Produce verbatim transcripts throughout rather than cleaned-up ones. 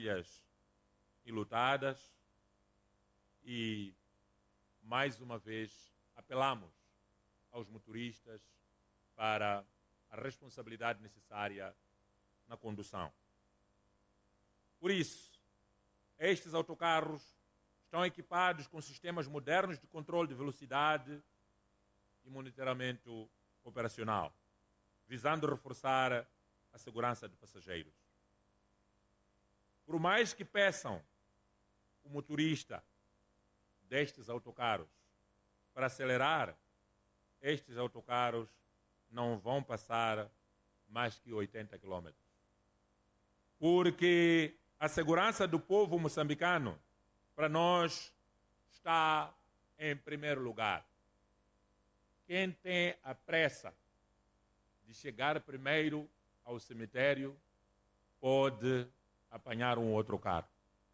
enlutadas e, mais uma vez, apelamos aos motoristas para a responsabilidade necessária na condução. Por isso, estes autocarros estão equipados com sistemas modernos de controle de velocidade e monitoramento operacional, visando reforçar a segurança de passageiros. Por mais que peçam o motorista destes autocarros para acelerar, estes autocarros não vão passar mais que oitenta quilômetros. Porque a segurança do povo moçambicano, para nós, está em primeiro lugar. Quem tem a pressa de chegar primeiro ao cemitério pode apanhar um outro carro.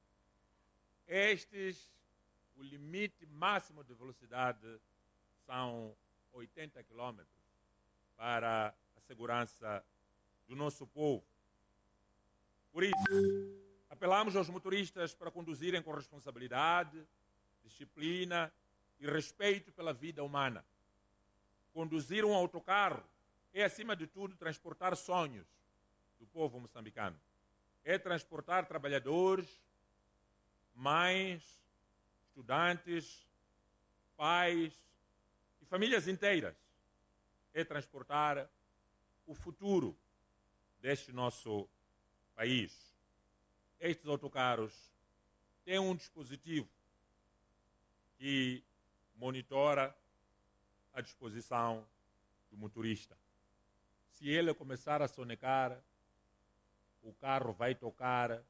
Estes, o limite máximo de velocidade são oitenta quilômetros para a segurança do nosso povo. Por isso, apelamos aos motoristas para conduzirem com responsabilidade, disciplina e respeito pela vida humana. Conduzir um autocarro é, acima de tudo, transportar sonhos do povo moçambicano. É transportar trabalhadores, mães, estudantes, pais e famílias inteiras. É transportar o futuro deste nosso país. Estes autocarros têm um dispositivo que monitora a disposição do motorista. Se ele começar a sonecar, o carro vai tocar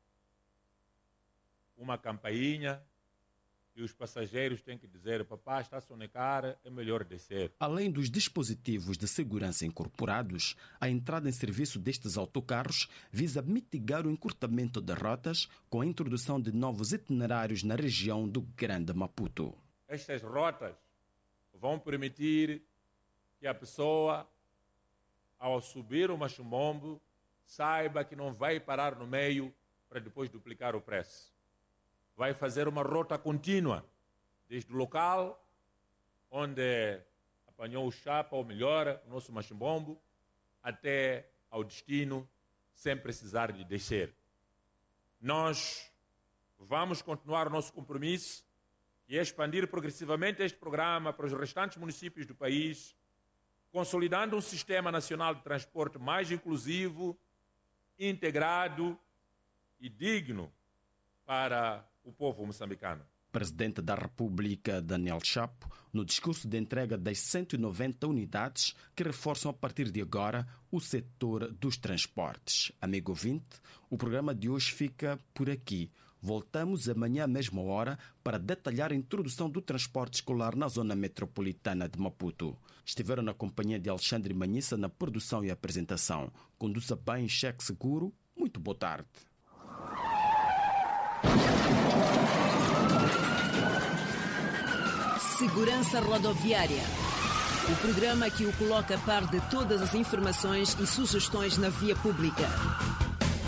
uma campainha e os passageiros têm que dizer: papá, está a sonecar, é melhor descer. Além dos dispositivos de segurança incorporados, a entrada em serviço destes autocarros visa mitigar o encurtamento de rotas com a introdução de novos itinerários na região do Grande Maputo. Estas rotas vão permitir que a pessoa, ao subir o Machumbombo, saiba que não vai parar no meio para depois duplicar o preço. Vai fazer uma rota contínua, desde o local onde apanhou o chapa, ou melhor, o nosso Machumbombo, até ao destino, sem precisar de descer. Nós vamos continuar o nosso compromisso e expandir progressivamente este programa para os restantes municípios do país, consolidando um sistema nacional de transporte mais inclusivo, integrado e digno para o povo moçambicano. Presidente da República, Daniel Chapo, no discurso de entrega das cento e noventa unidades que reforçam a partir de agora o setor dos transportes. Amigo ouvinte, o programa de hoje fica por aqui. Voltamos amanhã à mesma hora para detalhar a introdução do transporte escolar na zona metropolitana de Maputo. Estiveram na companhia de Alexandre Manhissa na produção e apresentação. Conduza bem, cheque seguro. Muito boa tarde. Segurança Rodoviária. O programa que o coloca a par de todas as informações e sugestões na via pública.